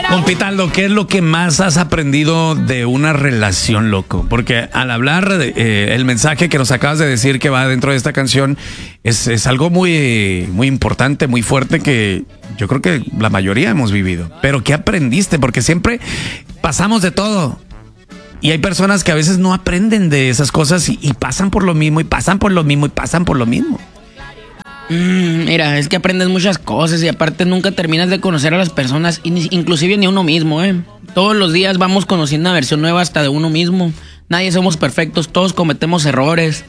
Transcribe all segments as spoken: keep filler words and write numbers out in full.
Compitaldo, ¿qué es lo que más has aprendido de una relación, loco? Porque al hablar, de, eh, el mensaje que nos acabas de decir que va dentro de esta canción es, es algo muy, muy importante, muy fuerte, que yo creo que la mayoría hemos vivido. Pero ¿qué aprendiste? Porque siempre pasamos de todo. Y hay personas que a veces no aprenden de esas cosas y, y pasan por lo mismo, y pasan por lo mismo, y pasan por lo mismo. Mm, mira, es que aprendes muchas cosas y aparte nunca terminas de conocer a las personas, inclusive ni a uno mismo, ¿eh? Todos los días vamos conociendo una versión nueva hasta de uno mismo. Nadie somos perfectos, todos cometemos errores.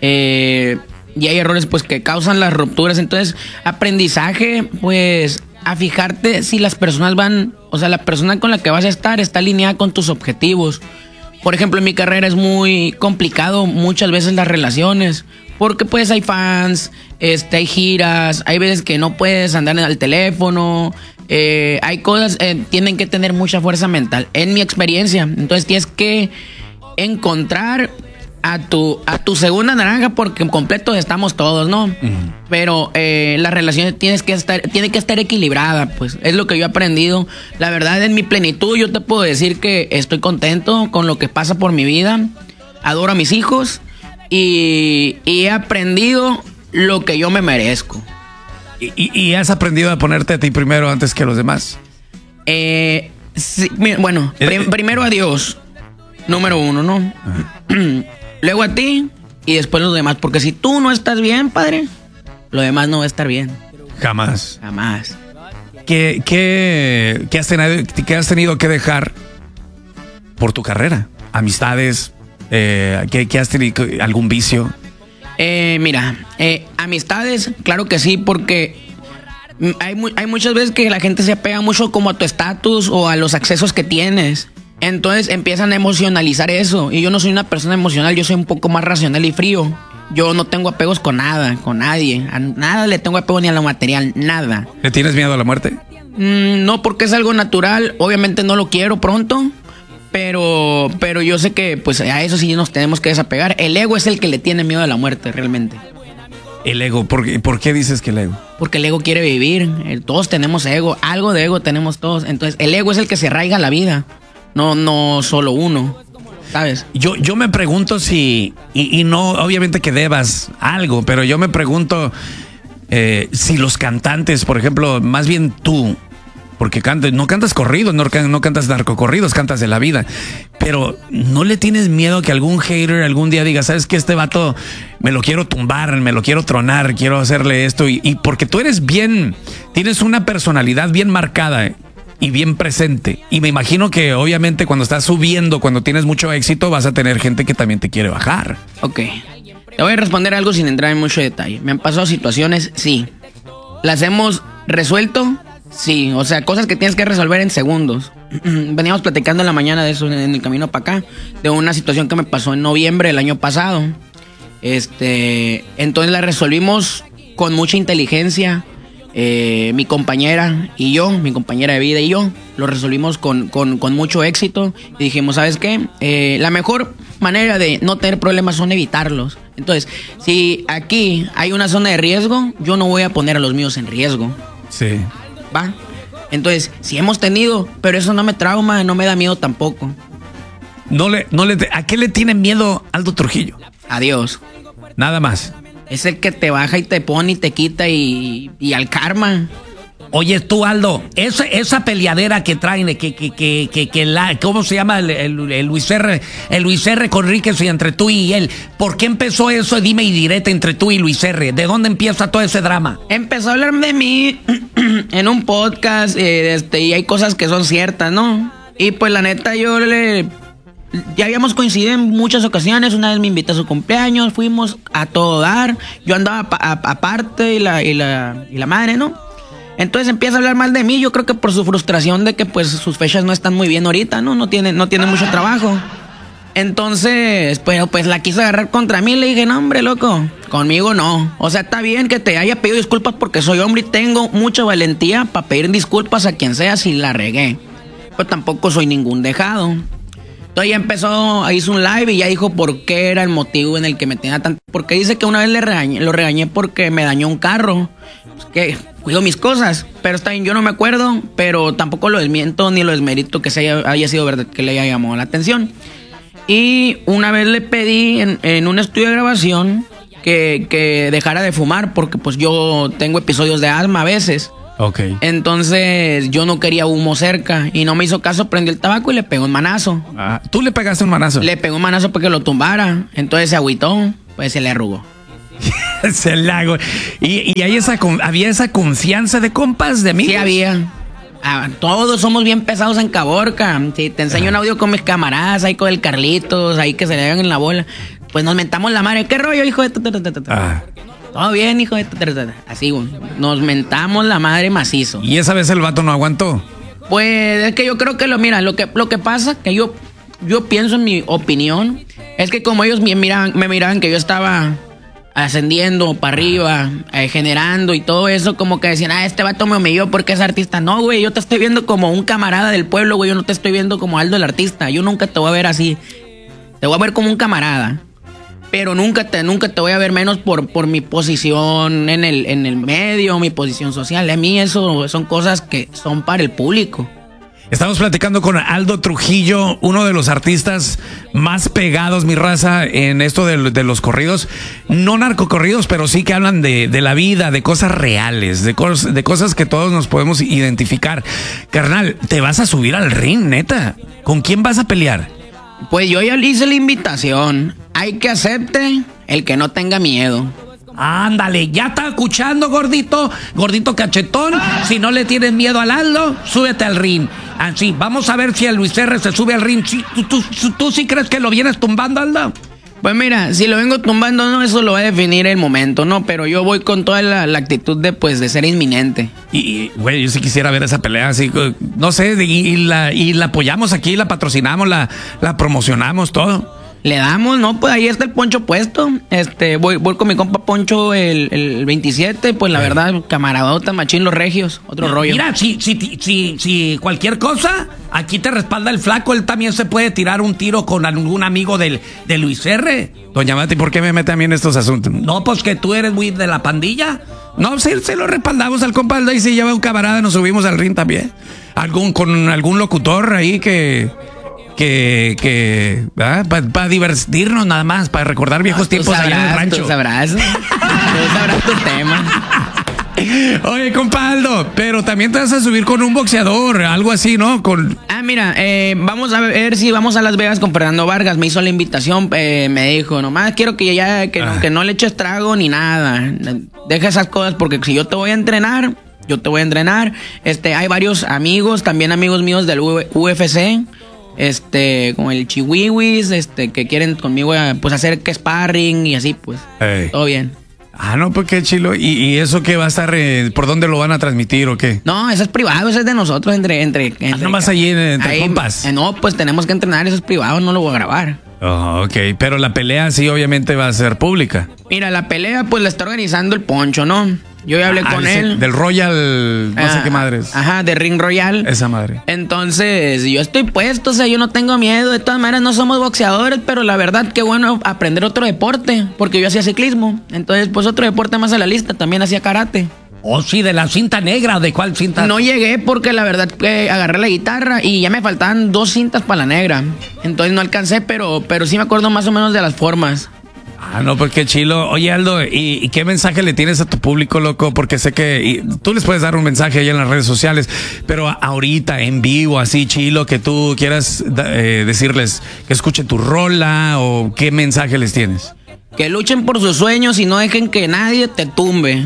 Eh, y hay errores pues que causan las rupturas. Entonces, aprendizaje, pues, a fijarte si las personas van, o sea, la persona con la que vas a estar está alineada con tus objetivos. Por ejemplo, en mi carrera es muy complicado muchas veces las relaciones, porque pues hay fans, este, hay giras, hay veces que no puedes andar en el teléfono, eh, hay cosas, eh, tienen que tener mucha fuerza mental, en mi experiencia. Entonces tienes que encontrar a tu, a tu segunda naranja, porque en completo estamos todos, ¿no? Uh-huh. Pero eh, la relación tienes que estar, tiene que estar equilibrada, pues es lo que yo he aprendido. La verdad, en mi plenitud yo te puedo decir que estoy contento con lo que pasa por mi vida, adoro a mis hijos y, y he aprendido lo que yo me merezco. ¿Y, y, y has aprendido a ponerte a ti primero antes que a los demás? Eh, sí, bueno, prim- primero a Dios, número uno, ¿no? Uh-huh. Luego a ti y después los demás. Porque si tú no estás bien, padre, lo demás no va a estar bien. Jamás. Jamás. ¿Qué, qué, qué, has, tenido, qué has tenido que dejar por tu carrera? ¿Amistades? Eh, ¿qué, ¿Qué has tenido? ¿Algún vicio? Eh, mira, eh, amistades, claro que sí, porque hay, mu- hay muchas veces que la gente se apega mucho como a tu estatus o a los accesos que tienes. Entonces empiezan a emocionalizar eso. Y yo no soy una persona emocional, yo soy un poco más racional y frío. Yo no tengo apegos con nada, con nadie. A nada le tengo apego ni a lo material, nada. ¿Le tienes miedo a la muerte? Mm, no, porque es algo natural. Obviamente no lo quiero pronto. Pero, pero yo sé que pues a eso sí nos tenemos que desapegar. El ego es el que le tiene miedo a la muerte, realmente. El ego, ¿por qué, ¿por qué dices que el ego? Porque el ego quiere vivir. Todos tenemos ego, algo de ego tenemos todos. Entonces el ego es el que se arraiga a la vida. No, no solo uno, ¿sabes? Yo, yo me pregunto si, y, y no, obviamente que debas algo, pero yo me pregunto eh, si los cantantes, por ejemplo, más bien tú, porque cantas, no cantas corridos, no, no cantas narcocorridos, cantas de la vida, pero ¿no le tienes miedo que algún hater algún día diga, sabes que este vato me lo quiero tumbar, me lo quiero tronar, quiero hacerle esto? Y, y porque tú eres bien, tienes una personalidad bien marcada, ¿eh? Y bien presente. Y me imagino que obviamente cuando estás subiendo, cuando tienes mucho éxito, vas a tener gente que también te quiere bajar. Ok. Te voy a responder algo sin entrar en mucho detalle. ¿Me han pasado situaciones? Sí. ¿Las hemos resuelto? Sí. O sea, cosas que tienes que resolver en segundos. Veníamos platicando en la mañana de eso, en el camino para acá, de una situación que me pasó en noviembre del año pasado. Este, entonces la resolvimos con mucha inteligencia. Eh, mi compañera y yo, mi compañera de vida y yo, lo resolvimos con, con, con mucho éxito. Y dijimos, ¿sabes qué? Eh, la mejor manera de no tener problemas son evitarlos. Entonces, si aquí hay una zona de riesgo, yo no voy a poner a los míos en riesgo. Sí. ¿Va? Entonces, si hemos tenido, pero eso no me trauma, no me da miedo tampoco. No le, no le, ¿a qué le tiene miedo Aldo Trujillo? Adiós. Nada más. Es el que te baja y te pone y te quita y, y al karma. Oye, tú, Aldo, esa, esa peleadera que traen, que, que, que, que, que la, ¿cómo se llama? El, el, el Luis R, el Luis R Conríquez y entre tú y él. ¿Por qué empezó eso? Dime y direte entre tú y Luis R. ¿De dónde empieza todo ese drama? Empezó a hablar de mí en un podcast, eh, este, y hay cosas que son ciertas, ¿no? Y pues la neta yo le... Ya habíamos coincidido en muchas ocasiones. Una vez me invitó a su cumpleaños, fuimos a todo dar. Yo andaba aparte y la, y, la, y la madre, ¿no? Entonces empieza a hablar mal de mí. Yo creo que por su frustración de que pues sus fechas no están muy bien ahorita, ¿no? No tiene, no tiene mucho trabajo. Entonces, pero pues la quiso agarrar contra mí. Le dije, no, hombre, loco, conmigo no. O sea, está bien que te haya pedido disculpas porque soy hombre y tengo mucha valentía para pedir disculpas a quien sea si la regué. Pero tampoco soy ningún dejado. Entonces ya empezó, hizo un live y ya dijo por qué era el motivo en el que me tenía tanto. Porque dice que una vez le regañé, lo regañé porque me dañó un carro. Pues que cuido mis cosas, pero está bien, yo no me acuerdo, pero tampoco lo desmiento ni lo desmerito que se haya, haya sido verdad, que le haya llamado la atención. Y una vez le pedí en, en un estudio de grabación que, que dejara de fumar porque pues yo tengo episodios de asma a veces. Ok. Entonces yo no quería humo cerca y no me hizo caso, prendió el tabaco y le pegó un manazo. Ah, ¿tú le pegaste un manazo? Le pegó un manazo para que lo tumbara. Entonces se agüitó, pues se le arrugó. Se le hago. Y, y hay esa, había esa confianza de compas, de amigos. Sí había. Ah, todos somos bien pesados en Caborca. Si te enseño un audio con mis camaradas, ahí con el Carlitos, ahí que se le hagan en la bola, pues nos mentamos la madre. ¿Qué rollo, hijo de tu, tu, tu, tu, tu? Ah. Todo bien, hijo de tu, tu, tu, tu. Así, güey. Nos mentamos la madre macizo. ¿Y esa vez el vato no aguantó? Pues es que yo creo que lo, mira, lo que, lo que pasa, que yo, yo pienso en mi opinión, es que como ellos me miraban, me miraban que yo estaba ascendiendo para arriba, eh, generando y todo eso, como que decían, ah, este vato me humilló porque es artista. No, güey, yo te estoy viendo como un camarada del pueblo, güey, yo no te estoy viendo como Aldo el artista. Yo nunca te voy a ver así. Te voy a ver como un camarada. Pero nunca te, nunca te voy a ver menos por, por mi posición en el, en el medio, mi posición social. A mí eso son cosas que son para el público. Estamos platicando con Aldo Trujillo, uno de los artistas más pegados, mi raza, en esto de, de los corridos. No narcocorridos, pero sí que hablan de, de la vida, de cosas reales, de, cos, de cosas que todos nos podemos identificar. Carnal, ¿te vas a subir al ring, neta? ¿Con quién vas a pelear? Pues yo ya le hice la invitación. Hay que acepte el que no tenga miedo. Ándale, ya está escuchando, gordito, gordito cachetón. Si no le tienes miedo al Aldo, súbete al ring. Así, vamos a ver si el Luis R se sube al ring. ¿Tú, tú, tú, tú sí crees que lo vienes tumbando, Aldo? Pues mira, si lo vengo tumbando, no, eso lo va a definir el momento, ¿no? Pero yo voy con toda la, la actitud de, pues, de ser inminente. Y, güey, yo sí quisiera ver esa pelea así, no sé, y, y, la, y la apoyamos aquí, la patrocinamos, la, la promocionamos, todo. Le damos, ¿no? Pues ahí está el Poncho puesto. Este, voy, voy con mi compa Poncho el, el veintisiete, pues la verdad, camaradota, machín los regios, otro Mira, rollo. Mira, si, si, si, si cualquier cosa, aquí te respalda el flaco, él también se puede tirar un tiro con algún amigo del, de Luis R. Doña Mati, ¿por qué me mete a mí en estos asuntos? No, pues que tú eres muy de la pandilla. No, se, se lo respaldamos al compa Aldo y si lleva un camarada nos subimos al ring también. Algún, con algún locutor ahí que... que, que ¿ah? para pa divertirnos nada más, para recordar viejos no, tiempos sabrás, allá en el rancho. Tú sabrás, tú sabrás tu tema. Oye, compa Aldo, pero también te vas a subir con un boxeador, algo así, ¿no? Con... Ah, mira, eh, vamos a ver si vamos a Las Vegas con Fernando Vargas. Me hizo la invitación, eh, me dijo, nomás quiero que ya que, ah. no, que no le eches trago ni nada. Deja esas cosas porque si yo te voy a entrenar, yo te voy a entrenar. Este, hay varios amigos, también amigos míos del U F C. Este, como el Chihuihuis, este, que quieren conmigo, pues, hacer que sparring y así, pues, hey. Todo bien. Ah, no, pues qué chilo. ¿Y, y eso qué va a estar? Eh, ¿Por dónde lo van a transmitir o qué? No, eso es privado, eso es de nosotros, entre... entre, entre ah, nomás allí entre ahí, compas. Eh, no, pues tenemos que entrenar, eso es privado, no lo voy a grabar. Oh, ok, pero la pelea sí obviamente va a ser pública. Mira, la pelea pues la está organizando el Poncho, ¿no? Yo ya hablé ah, con ese, él. Del Royal, no ah, sé qué madres. Ajá, de Ring Royal. Esa madre. Entonces, yo estoy puesto, o sea, yo no tengo miedo. De todas maneras, no somos boxeadores, pero la verdad, qué bueno aprender otro deporte. Porque yo hacía ciclismo. Entonces, pues otro deporte más a la lista. También hacía karate. Oh, sí, de la cinta negra. ¿De cuál cinta? No llegué porque la verdad que agarré la guitarra y ya me faltaban dos cintas para la negra. Entonces no alcancé, pero, pero sí me acuerdo más o menos de las formas. Ah, no, pues qué chilo. Oye, Aldo, ¿y, ¿y qué mensaje le tienes a tu público, loco? Porque sé que y, tú les puedes dar un mensaje ahí en las redes sociales, pero ahorita, en vivo, así chilo, que tú quieras eh, decirles que escuchen tu rola o qué mensaje les tienes. Que luchen por sus sueños y no dejen que nadie te tumbe.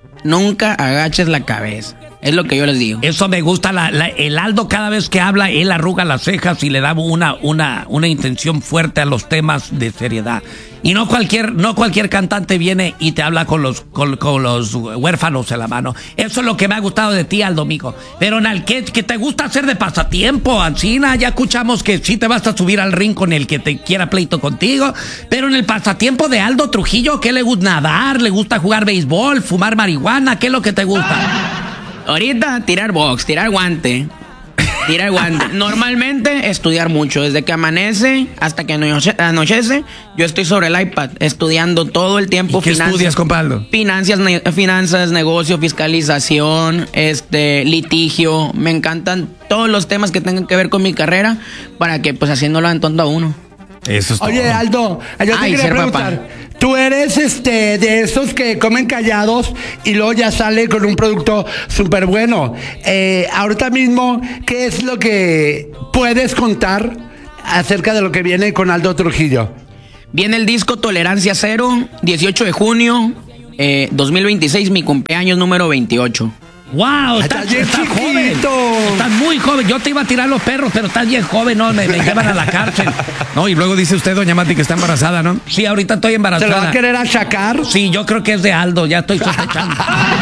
Nunca agaches la cabeza. Es lo que yo les digo. Eso me gusta. La, la, el Aldo cada vez que habla, él arruga las cejas y le da una, una, una intención fuerte a los temas de seriedad. Y no cualquier, no cualquier cantante viene y te habla con los, con, con los huérfanos en la mano. Eso es lo que me ha gustado de ti, Aldo, mijo. Pero en el que, que te gusta hacer de pasatiempo, Ancina, ya escuchamos que sí te vas a subir al ring con el que te quiera pleito contigo. Pero en el pasatiempo de Aldo Trujillo, ¿qué le gusta? Nadar, le gusta jugar béisbol, fumar marihuana, ¿qué es lo que te gusta? Ahorita tirar box, tirar guante. Tira el guante. Normalmente estudiar mucho. Desde que amanece hasta que anoche- anochece, yo estoy sobre el iPad estudiando todo el tiempo. ¿Y qué finanzas, estudias, compadre? Finanzas, ne- finanzas, negocio, fiscalización, este, litigio. Me encantan todos los temas que tengan que ver con mi carrera para que, pues, haciéndolo en tonto a uno. Eso es todo. Oye, Aldo, yo te Ay, quería ser preguntar. papá. Tú eres este de esos que comen callados y luego ya sale con un producto súper bueno. Eh, ahorita mismo, ¿qué es lo que puedes contar acerca de lo que viene con Aldo Trujillo? Viene el disco Tolerancia Cero, dieciocho de junio, eh, dos mil veintiséis, mi cumpleaños número veintiocho. ¡Wow! Estás Estás, bien estás joven. chiquito. Estás muy joven. Yo te iba a tirar los perros, pero estás bien joven, ¿no? Me, me llevan a la cárcel. No, y luego dice usted, doña Mati, que está embarazada, ¿no? Sí, ahorita estoy ¿Se lo va a embarazada. querer achacar? Sí, yo creo que es de Aldo, ya estoy sospechando.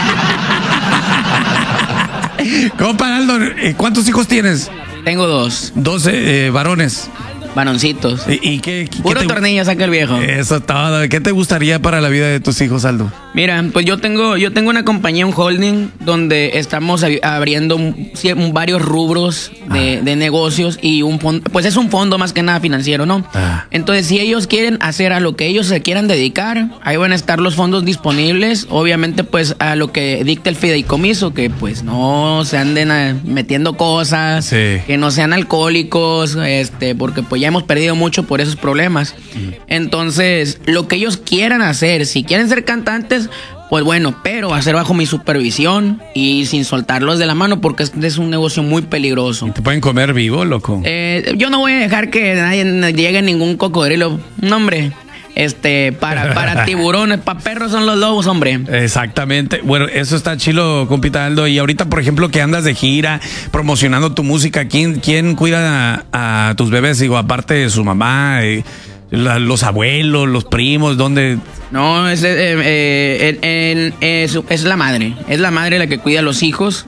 Compa Aldo, eh, ¿cuántos hijos tienes? Tengo dos Doce eh, varones. varoncitos. ¿Y, y qué, qué Puro te- tornillo saca el viejo. Eso es todo. ¿Qué te gustaría para la vida de tus hijos, Aldo? Mira, pues yo tengo, yo tengo una compañía, un holding, donde estamos ab- abriendo un- cie- varios rubros de, de negocios y un fondo, pues es un fondo más que nada financiero, ¿no? Ah. Entonces, si ellos quieren hacer a lo que ellos se quieran dedicar, ahí van a estar los fondos disponibles, obviamente pues a lo que dicta el fideicomiso, que pues no se anden eh, metiendo cosas, Sí. que no sean alcohólicos, este, porque pues ya hemos perdido mucho por esos problemas. Entonces, lo que ellos quieran hacer, si quieren ser cantantes, pues bueno, pero hacer bajo mi supervisión y sin soltarlos de la mano, porque es, es un negocio muy peligroso. ¿Te pueden comer vivo, loco? Eh, yo no voy a dejar que nadie llegue ningún cocodrilo. No, hombre. Este, para, para tiburones, para perros son los lobos, hombre. Exactamente. Bueno, eso está chilo, compita Aldo. Y ahorita, por ejemplo, que andas de gira, promocionando tu música, ¿quién, quién cuida a, a tus bebés? Digo, aparte de su mamá, eh, la- los abuelos, los primos, ¿dónde? No, es, eh, eh, el- el- es, es la madre. Es la madre la que cuida a los hijos.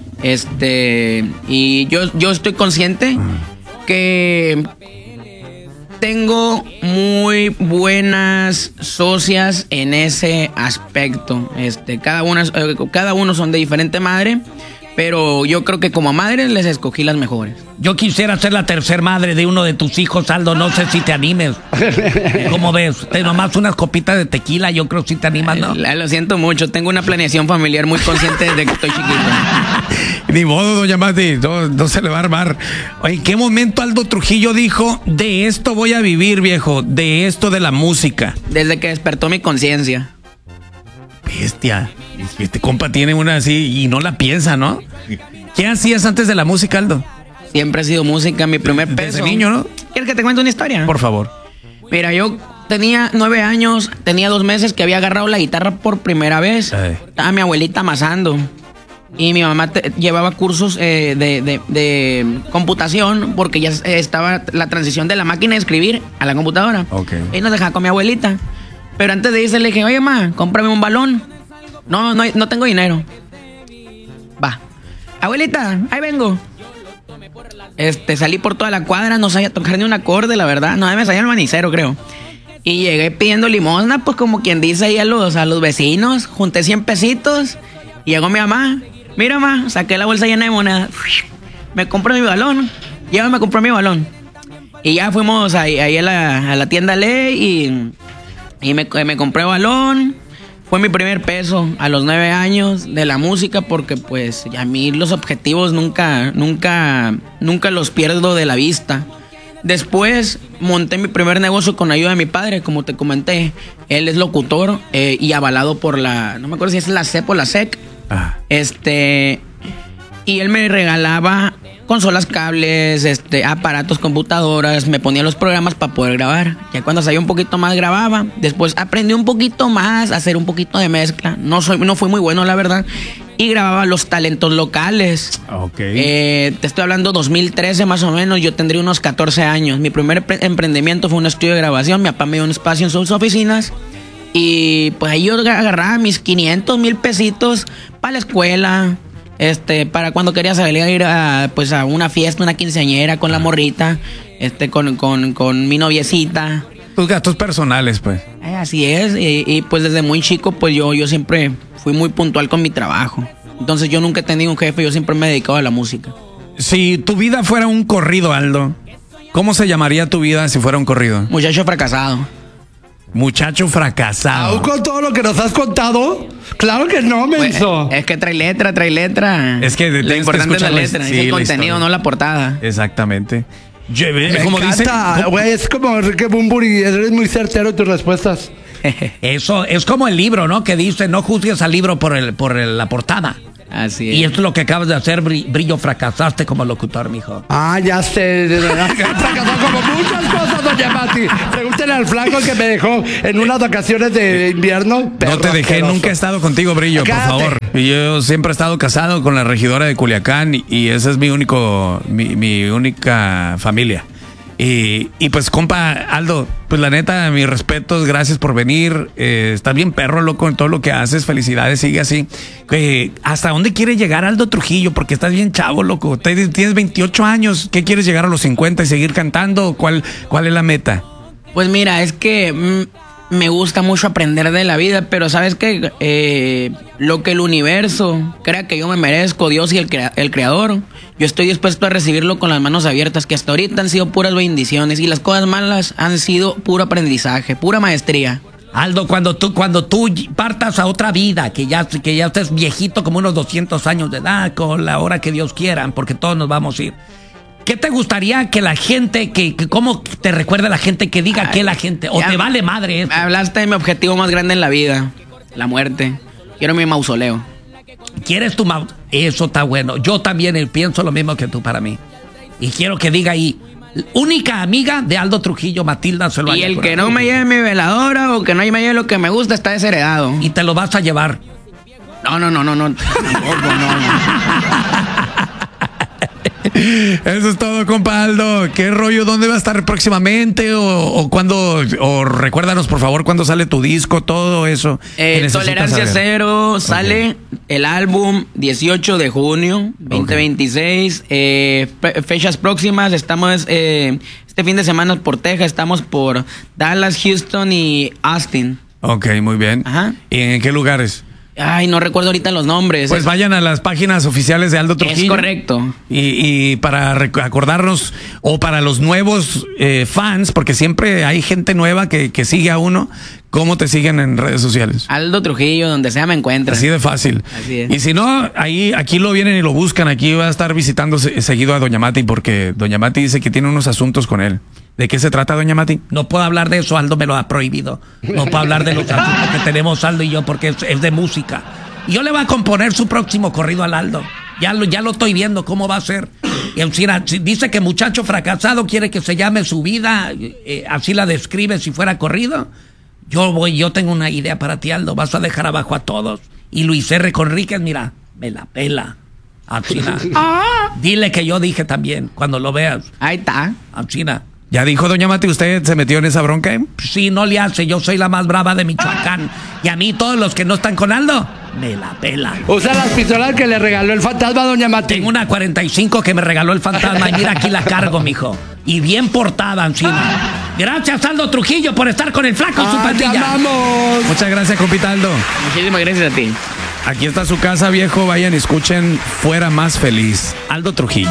Este, y yo, yo estoy consciente que tengo muy buenas socias en ese aspecto. Este, cada una, eh, cada uno son de diferente madre, pero yo creo que como madre les escogí las mejores. Yo quisiera ser la tercer madre de uno de tus hijos, Aldo. No sé si te animes. ¿Cómo ves? Te nomás unas copitas de tequila, yo creo que sí te animas, ¿no? La- Lo siento mucho, tengo una planeación familiar muy consciente desde que estoy chiquito. Ni modo, doña Mati, no, no se le va a armar. Oye, ¿en qué momento Aldo Trujillo dijo, de esto voy a vivir, viejo, de esto de la música? Desde que despertó mi conciencia. Bestia. Este compa tiene una así y no la piensa, ¿no? ¿Qué hacías antes de la música, Aldo? Siempre ha sido música, mi primer Desde peso. niño, ¿no? ¿Quieres que te cuente una historia? Por favor. Mira, yo tenía nueve años, tenía dos meses que había agarrado la guitarra por primera vez. Ay. Estaba mi abuelita amasando. Y mi mamá te- llevaba cursos eh, de, de- de computación porque ya eh, estaba la transición de la máquina de escribir a la computadora. Ok. Y nos dejaba con mi abuelita. Pero antes de irse le dije, oye, ma, cómprame un balón. No, no, hay- no tengo dinero. Va. Abuelita, ahí vengo. Este, salí por toda la cuadra, no sabía tocar ni un acorde, la verdad. No, me salía el manicero, creo. Y llegué pidiendo limosna, pues como quien dice ahí a los, a los vecinos. Junté cien pesitos. Y llegó mi mamá. Mira, ma, saqué la bolsa llena de monedas. Me compré mi balón. Ya me compré mi balón. Y ya fuimos ahí, ahí a, la, a la tienda Ley y, y me, me compré balón. Fue mi primer peso a los nueve años de la música porque pues a mí los objetivos nunca, nunca, nunca los pierdo de la vista. Después monté mi primer negocio con ayuda de mi padre, como te comenté. Él es locutor eh, y avalado por la, no me acuerdo si es la C E P o la S E C. Ah. Este, y él me regalaba consolas, cables, este, aparatos, computadoras, me ponía los programas para poder grabar. Ya cuando sabía un poquito más grababa. Después aprendí un poquito más a hacer un poquito de mezcla. No soy, no fui muy bueno, la verdad. Y grababa los talentos locales. Ok. Eh, te estoy hablando dos mil trece más o menos, yo tendría unos catorce años. Mi primer pre- emprendimiento fue un estudio de grabación. Mi papá me dio un espacio en sus oficinas. Y pues ahí yo agarraba mis quinientos mil pesitos para la escuela. Este, para cuando quería salir a ir a, pues a una fiesta, una quinceañera con la morrita, este, con, con, con mi noviecita. Tus gastos personales, pues. Eh, así es, y, y, pues desde muy chico, pues yo, yo siempre fui muy puntual con mi trabajo. Entonces yo nunca he tenido un jefe, yo siempre me he dedicado a la música. Si tu vida fuera un corrido, Aldo, ¿cómo se llamaría tu vida si fuera un corrido? Muchacho fracasado. Muchacho fracasado. ¿Aún con todo lo que nos has contado? Claro que no, menso. Pues, es que trae letra, trae letra. Es que lo importante es la letra, sí, es el la contenido, historia. no la portada. Exactamente. Yo, Me como dice, encanta, güey, es como Enrique Bumburi, eres muy certero en tus respuestas. eso es como el libro, ¿no? Que dice, no juzgues al libro por el por el- la portada. Así es. Y esto es lo que acabas de hacer, Bri- Brillo, fracasaste como locutor, mijo. Ah, ya sé, de verdad que he fracasado como muchas cosas, doña Mati. Pregúntele al flaco que me dejó en unas vacaciones de invierno. No te dejé, asqueroso. nunca he estado contigo, Brillo, por Cállate. favor. Y yo siempre he estado casado con la regidora de Culiacán y, y esa es mi único, mi, mi única familia. Y, y pues, compa, Aldo, pues la neta, mis respetos, gracias por venir. Eh, estás bien perro, loco, en todo lo que haces. Felicidades, sigue así. Eh, ¿Hasta dónde quiere llegar Aldo Trujillo? Porque estás bien chavo, loco. Te- Tienes veintiocho años. ¿Qué quieres llegar a los cincuenta y seguir cantando? ¿Cuál, cuál es la meta? Pues mira, es que mm, me gusta mucho aprender de la vida, pero sabes que eh, lo que el universo crea que yo me merezco, Dios y el, crea- el creador, yo estoy dispuesto a recibirlo con las manos abiertas, que hasta ahorita han sido puras bendiciones y las cosas malas han sido puro aprendizaje, pura maestría. Aldo, cuando tú, cuando tú partas a otra vida, que ya, que ya estés viejito como unos doscientos años de edad, con la hora que Dios quiera, porque todos nos vamos a ir. ¿Qué te gustaría que la gente, que, que cómo te recuerda la gente, que diga que la gente, o Ya te vale madre eso? Me hablaste de mi objetivo más grande en la vida, la muerte. Quiero mi mausoleo. ¿Quieres tu mau- Eso está bueno. Yo también eh, pienso lo mismo que tú para mí. Y quiero que diga ahí, única amiga de Aldo Trujillo, Matilda Solvaya. Y el que no me lleve mi veladora o que no me lleve lo que me gusta está desheredado. Y te lo vas a llevar. No, no, no, no, no. Tampoco, no, no. Eso es todo, compa Aldo. ¿Qué rollo? ¿Dónde va a estar próximamente? ¿O, o cuándo? O recuérdanos, por favor, cuándo sale tu disco, todo eso. que Eh, necesitas Tolerancia saber. Cero sale Ok. el álbum dieciocho de junio veinte veintiséis. Eh, fe- fechas próximas, estamos eh, este fin de semana por Texas, estamos por Dallas, Houston y Austin. Ok, muy bien. Ajá. ¿Y en qué lugares? Ay, no recuerdo ahorita los nombres. Pues es, vayan a las páginas oficiales de Aldo Trujillo. es correcto. Y, y para rec- acordarnos, o para los nuevos eh, fans, porque siempre hay gente nueva que, que sigue a uno, ¿cómo te siguen en redes sociales? Aldo Trujillo, donde sea me encuentra. Así de fácil. Así es. Y si no, ahí, aquí lo vienen y lo buscan. Aquí va a estar visitando se- seguido a Doña Mati, porque Doña Mati dice que tiene unos asuntos con él. ¿De qué se trata, Doña Mati? No puedo hablar de eso, Aldo me lo ha prohibido. No puedo hablar de los asuntos que tenemos Aldo y yo, porque es, es de música. Y yo le voy a componer su próximo corrido al Aldo. Ya lo, ya lo estoy viendo, cómo va a ser. Y en fin, si dice que muchacho fracasado quiere que se llame su vida, eh, así la describe si fuera corrido. Yo voy, yo tengo una idea para ti, Aldo. Vas a dejar abajo a todos. Y Luis R. Conríquez, mira, me la pela. Así la- Dile que yo dije también, cuando lo veas. Ahí está. Así la- ¿Ya dijo Doña Mati, usted se metió en esa bronca? Sí, no le hace, yo soy la más brava de Michoacán. Y a mí todos los que no están con Aldo, me la pelan. Usa las pistolas que le regaló el fantasma a doña Mati. Tengo una cuarenta y cinco que me regaló el fantasma y mira, aquí la cargo, mijo. Y bien portada encima. Gracias, Aldo Trujillo, por estar con el flaco en su Ah, pandilla. llamamos. Muchas gracias, compita Aldo. Muchísimas gracias a ti. Aquí está su casa, viejo. Vayan y escuchen Fuera Más Feliz. Aldo Trujillo.